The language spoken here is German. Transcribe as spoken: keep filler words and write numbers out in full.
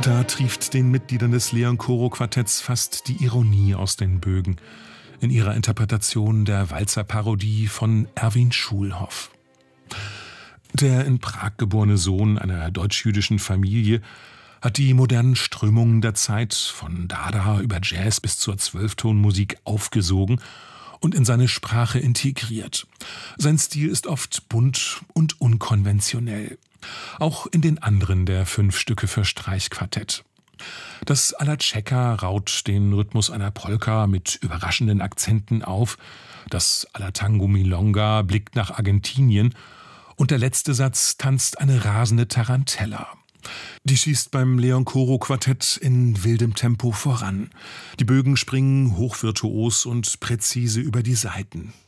Da trieft den Mitgliedern des Leon-Choro-Quartetts fast die Ironie aus den Bögen in ihrer Interpretation der Walzer-Parodie von Erwin Schulhoff. Der in Prag geborene Sohn einer deutsch-jüdischen Familie hat die modernen Strömungen der Zeit von Dada über Jazz bis zur Zwölftonmusik aufgesogen und in seine Sprache integriert. Sein Stil ist oft bunt und unkonventionell. Auch in den anderen der fünf Stücke für Streichquartett. Das Alla Cieca raut den Rhythmus einer Polka mit überraschenden Akzenten auf, das Alla Tango Milonga blickt nach Argentinien und der letzte Satz tanzt eine rasende Tarantella. Die schießt beim Leon-Choro-Quartett in wildem Tempo voran. Die Bögen springen hochvirtuos und präzise über die Saiten.